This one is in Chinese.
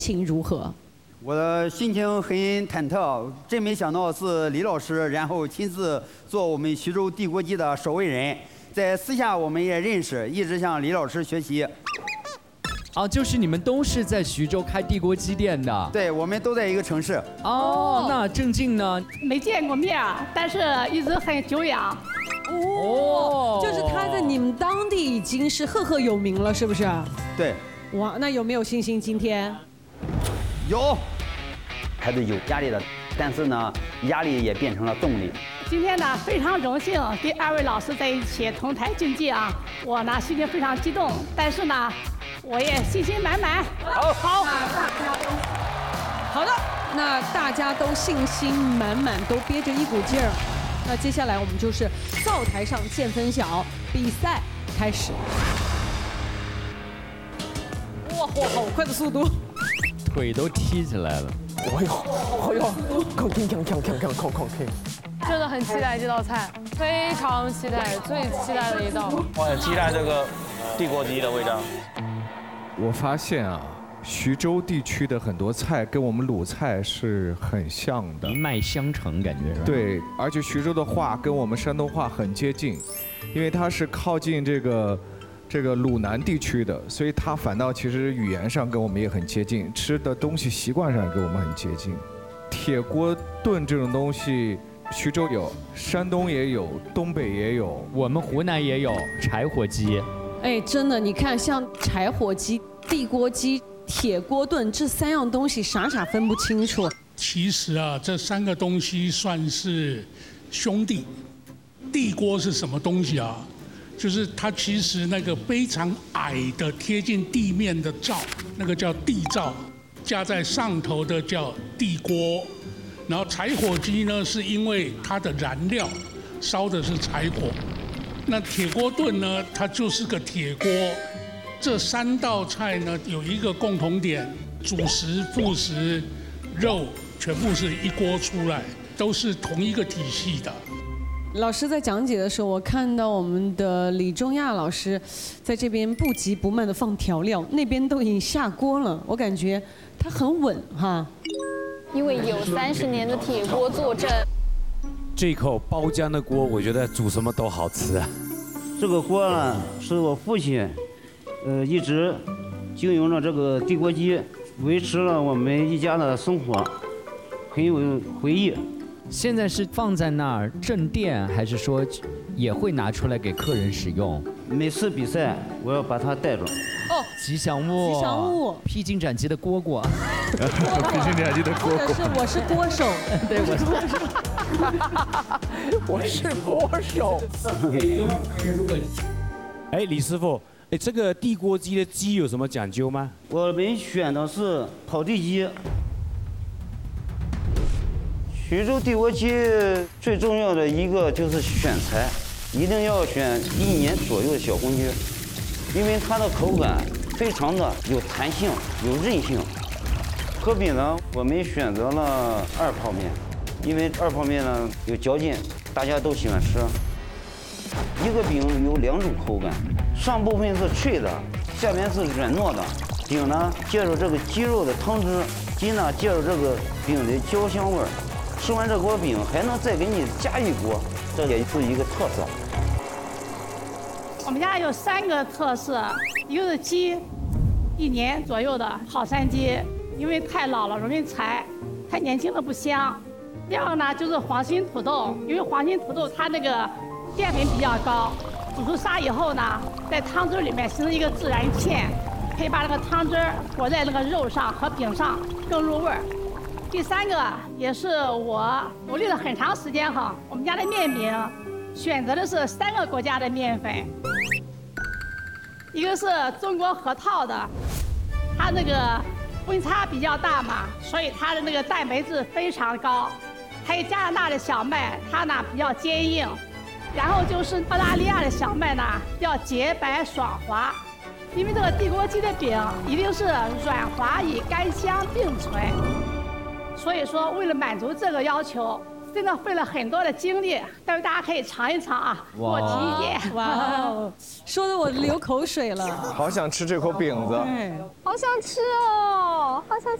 情如何？ 我的心情很忐忑，真没想到是李老师，然后亲自做我们徐州地锅鸡的守卫人。在私下我们也认识，一直向李老师学习。 哦，就是你们都是在徐州开地锅鸡店的？ 对，我们都在一个城市。 哦，那郑静呢？ 没见过面，但是一直很久仰。 哦，就是他在你们当地已经是赫赫有名了，是不是？ 对。 哇，那有没有信心今天？ 有，还是有压力的，但是呢，压力也变成了动力。 今天呢，非常荣幸跟2位老师在一起同台竞技啊，我呢心情非常激动，但是呢，我也信心满满。 好，好的，那大家都信心满满，都憋着一股劲儿。那接下来我们就是灶台上见分晓，比赛开始。哇，好快的速度！ 腿都踢起来了。 哎呦，靠天， 真的很期待这道菜，非常期待，最期待的一道。 我很期待这个地锅鸡的味道。 我发现啊，徐州地区的很多菜跟我们鲁菜是很像的， 一脉相承，感觉是吧？ 对，而且徐州的话跟我们山东话很接近，因为它是靠近这个鲁南地区的，所以它反倒其实语言上跟我们也很接近，吃的东西习惯上跟我们很接近。铁锅炖这种东西，徐州有，山东也有，东北也有， 我们湖南也有柴火鸡。 哎，真的，你看像柴火鸡、地锅鸡、铁锅炖这3样东西，傻分不清楚。 其实啊，这3个东西算是兄弟。地锅是什么东西啊？就是它其实那个非常矮的贴近地面的灶，那个叫地灶，架在上头的叫地锅。然后柴火鸡呢，是因为它的燃料烧的是柴火。那铁锅炖呢，它就是个铁锅。这3道菜呢，有一个共同点，主食、副食、肉全部是一锅出来，都是同一个体系的。 老师在讲解的时候，我看到我们的李中亚老师在这边不急不慢地放调料，那边都已经下锅了，我感觉他很稳哈。 因为有30年的铁锅坐镇。 这口包浆的锅，我觉得煮什么都好吃啊。 这个锅呢，是我父亲，一直经营着这个地锅鸡，维持了我们一家的生活，很有回忆。 现在是放在那儿镇店，还是说也会拿出来给客人使用？ 每次比赛我要把它带着。 哦， 吉祥物， 吉祥物， 披荆斩棘的蝈蝈， 披荆斩棘的蝈蝈。 或者是我是锅手， 对，我是锅手。 我是锅手。 哎，李师傅，哎，这个地锅鸡的鸡有什么讲究吗？ 我们选的是跑地鸡。徐州地锅鸡最重要的一个就是选材，一定要选1年左右的小公鸡，因为它的口感非常的有弹性、有韧性。可比呢，我们选择了2泡面，因为2泡面呢有嚼劲，大家都喜欢吃。一个饼有2种口感，上部分是脆的，下面是软糯的。饼呢借助这个鸡肉的汤汁，鸡呢借助这个饼的焦香味儿。吃完这锅饼还能再给你加一锅，这也是一个特色。 我们家有3个特色，一个是鸡，1年左右的好山鸡，因为太老了容易柴，太年轻的不香。第2个呢就是黄心土豆，因为黄心土豆它那个淀粉比较高，煮出沙以后呢，在汤汁里面形成一个自然芡，可以把那个汤汁裹在那个肉上和饼上，更入味儿。第3个也是我努力了很长时间哈，我们家的面饼选择的是3个国家的面粉，一个是中国河套的，它那个温差比较大嘛，所以它的那个蛋白质非常高。还有加拿大的小麦，它呢比较坚硬，然后就是澳大利亚的小麦呢比较洁白爽滑。因为这个地锅鸡的饼一定是软滑与干香并存。所以说，为了满足这个要求， 真的费了很多的精力，待会大家可以尝一尝啊，给我提意见。 哇哦，说的我流口水了。 好想吃这口饼子。 对， 好想吃哦，好想